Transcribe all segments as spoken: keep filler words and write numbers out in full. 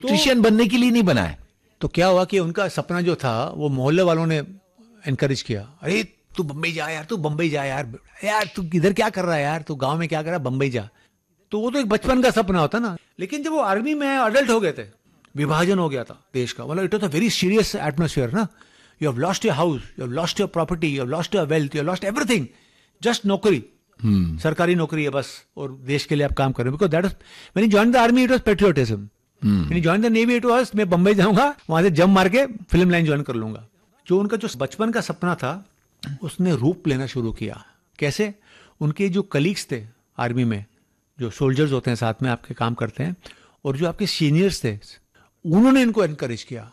टिशियन बनने के लिए नहीं बना है। तो क्या हुआ कि उनका सपना जो था वो मोहल्ले वालों ने एनकरेज किया, अरे तू बम्बई जा यार, तू बम्बई जा यार, यार तू इधर क्या कर रहा है यार, तू गांव में क्या कर रहा है, बम्बई जा। तो वो तो एक बचपन का सपना होता ना। लेकिन जब वो आर्मी में अडल्ट हो गए थे, विभाजन हो गया था देश का, मतलब it was a very serious atmosphere ना। You have lost your house, you have lost your property, you have lost your wealth, you have lost everything, just नौकरी, hmm. सरकारी नौकरी है बस, और देश के लिए आप काम कर रहे हो। Because that was when you joined the army it was patriotism, when you joined the navy it was मैं बम्बई जाऊंगा, वहां से जंप मार के फिल्म लाइन ज्वाइन कर लूंगा। जो उनका जो बचपन का सपना था उसने रूप लेना शुरू किया। कैसे? उनके जो कलीग्स थे आर्मी में, जो सोल्जर्स होते हैं साथ में आपके काम करते हैं, और जो आपके सीनियर्स थे, उन्होंने इनको एनकरेज किया।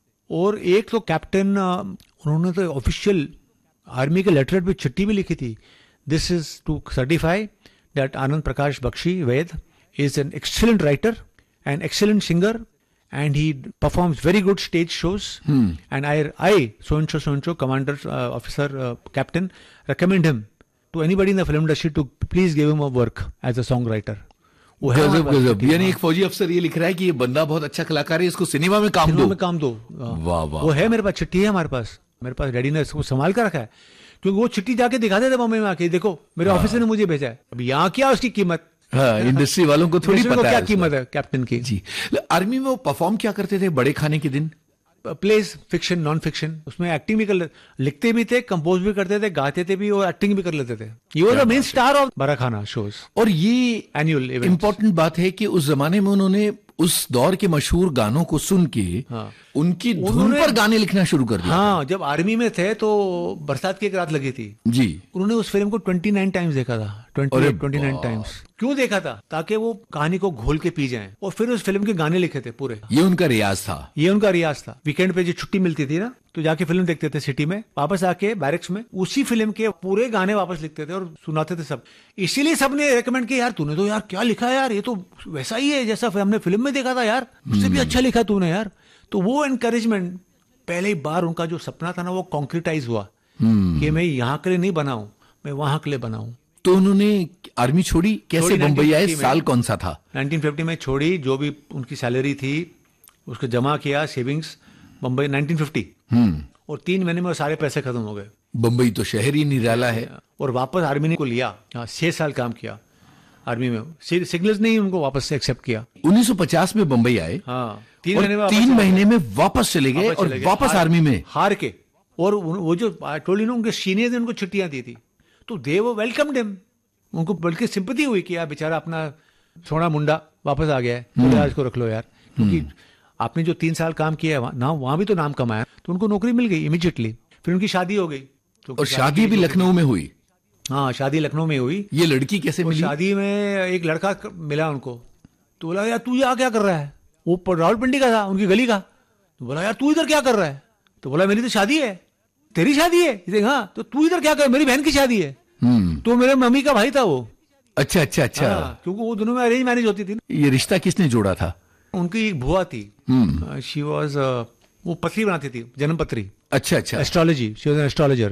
और एक तो कैप्टन, उन्होंने तो ऑफिशियल आर्मी के लेटरेट पे चिट्ठी भी लिखी थी, this is to certify that Anand Prakash Bakshi Vaid is an excellent writer and excellent singer and he performs very good stage shows, hmm. and I, I so and so so and so commander, uh, officer, uh, captain, recommend him to anybody in the film industry to please give him a work as a songwriter. वो है गजब गजब। यानी एक फौजी अफसर ये लिख रहा है कि ये बंदा बहुत अच्छा कलाकार है, इसको सिनेमा में काम दो, में काम दो। वाह वाह। वो है मेरे पास, चिट्ठी है हमारे पास, मेरे पास डैडी ने इसको संभाल कर रखा है, क्योंकि वो चिट्ठी जाके दिखाते थे बम्बई में आके, देखो मेरे ऑफिसर ने मुझे भेजा है। अब यहाँ क्या उसकी कीमत, हाँ, इंडस्ट्री वालों को थोड़ी पता है क्या कीमत है कैप्टन की। जी, आर्मी में वो परफॉर्म क्या करते थे बड़े खाने के दिन? प्लेस, फिक्शन, नॉन फिक्शन, उसमें एक्टिंग भी कर, लिखते भी थे, कंपोज भी करते थे, गाते थे भी, और एक्टिंग भी कर लेते थे। ये वो द मेन स्टार ऑफ बड़ा खाना शोज। और ये एनुअल इंपॉर्टेंट बात है कि उस जमाने में उन्होंने उस दौर के मशहूर गानों को सुन के, हाँ, उनकी धुन पर गाने लिखना शुरू कर दिया। हाँ, जब आर्मी में थे तो बरसात की एक रात लगी थी जी, उन्होंने उस फिल्म को उनतीस टाइम्स देखा था, उनतीस टाइम्स। क्यों देखा था? ताकि वो कहानी को घोल के पी जाएं, और फिर उस फिल्म के गाने लिखे थे पूरे। ये उनका रियाज था, ये उनका रियाज था। वीकेंड पे जो छुट्टी मिलती थी ना, तो जाके फिल्म देखते थे सिटी में, वापस आके बैरिक्स में उसी फिल्म के पूरे गाने वापस लिखते थे और सुनाते थे सब। इसीलिए सबने रेकमेंड किया, यार तूने तो यार क्या लिखा है यार, ये तो वैसा ही है जैसा हमने फिल्म में देखा था यार, उससे भी अच्छा लिखा तूने यार। तो वो एनकरेजमेंट, पहले बार उनका जो सपना था ना वो कॉन्क्रीटाइज हुआ कि मैं यहाँ के लिए नहीं बनाऊं, मैं वहां के लिए बनाऊं। तो उन्होंने आर्मी छोड़ी, कैसे बम्बई आए, साल कौन सा था? नाइनटीन फिफ्टी में छोड़ी, जो भी उनकी सैलरी थी उसको जमा किया, सेविंग्स, बम्बई नाइनटीन फिफ्टी, और तीन महीने में वो सारे पैसे खत्म हो गए। बम्बई तो शहर ही निराला है। और वापस आर्मी ने को लिया, छह साल काम किया आर्मी में, सिग्नल्स ने ही उनको वापस से एक्सेप्ट किया। उन्नीस सौ पचास में बम्बई आए, हाँ, तीन और महीने में तीन महीने में वापस चले गए, और वापस आर्मी में हार के। और वो जो टोली ने उनके सीनियर ने उनको छुट्टियां दी थी, तो दे वो वेलकम हिम, उनको बल्कि सिंपैथी हुई कि यार बेचारा अपना सोना मुंडा वापस आ गया है, तो यार इसको रख लो यार, क्योंकि आपने जो तीन साल काम किया है ना, वहां भी तो नाम कमाया। तो उनको नौकरी मिल गई इमीडिएटली, फिर उनकी शादी हो गई। तो और शादी भी लखनऊ में हुई? हाँ, शादी लखनऊ में हुई। ये लड़की कैसे मिली? शादी में एक लड़का मिला उनको, तो बोला यार तू यहाँ क्या कर रहा है, वो रावलपिंडी का था, उनकी गली का। तो बोला यार तू इधर क्या कर रहा है, तो बोला मेरी तो शादी है। तेरी शादी है? हाँ, तो तू इधर क्या कर, मेरी बहन की शादी है। तो मेरे मम्मी का भाई था वो। अच्छा अच्छा अच्छा, हाँ, क्योंकि वो दोनों में अरेंज मैरिज होती थी। ये रिश्ता किसने जोड़ा था? उनकी एक बुआ थी, शी वाज, वो पत्री बनाती थी, जन्म पत्री। अच्छा अच्छा, astrology, she was an astrologer.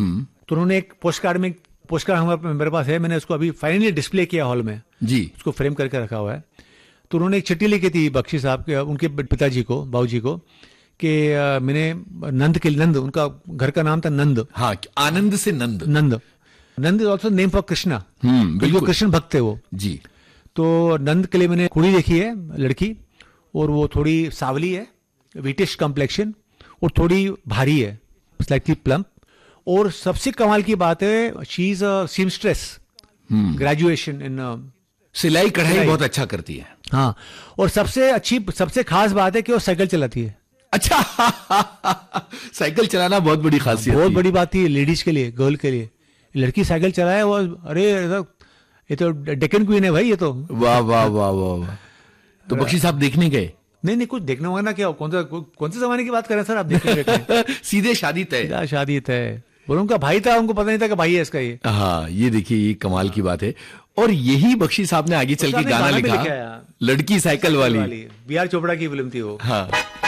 तो उन्होंने एक पोस्ट कार्ड में, पोस्ट कार्ड हमारे मेरे पास है, मैंने उसको अभी फाइनली डिस्प्ले किया हॉल में जी, उसको फ्रेम करके रखा हुआ है। तो उन्होंने एक चिट्ठी लिखी थी बख्शी साहब के, उनके पिताजी को, बाबूजी को, कि मैंने नंद के, नंद उनका घर का नाम था, नंद। हाँ, आनंद से नंद। नंद, नंद is also name for Krishna, बिल्कुल कृष्ण भक्त थे वो जी। तो नंद के लिए मैंने कुड़ी देखी है, लड़की, और वो थोड़ी सावली है, वीटिश कॉम्प्लेक्शन, और थोड़ी भारी है, स्लाइटली प्लम्प। और सबसे कमाल की बात है, she is a seamstress, graduation in सिलाई कढ़ाई बहुत अच्छा करती है। हाँ, और सबसे अच्छी, सबसे खास बात है कि वो साइकिल चलाती है। अच्छा साइकिल चलाना बहुत बड़ी खासियत, बहुत बड़ी बात है लेडीज के लिए, गर्ल के लिए। लड़की साइकिल चलाए वो, अरे ये तो डेक्कन क्वीन है भाई, ये तो। वाह वाह वाह वाह। तो बख्शी साहब देखने गए? नहीं नहीं, कुछ देखना होगा ना, क्या कौन सा कौन से जमाने की बात कर रहे हैं सर आप? देखेंगे सीधे शादी तय, शादी तय। और उनका भाई था, उनको पता नहीं था कि भाई है इसका ये। हाँ, ये देखिए, ये कमाल की बात है। और यही बख्शी साहब ने आगे चल के गाना लिखा, लड़की साइकिल वाली। बी आर चोपड़ा की फिल्म थी वो। हाँ।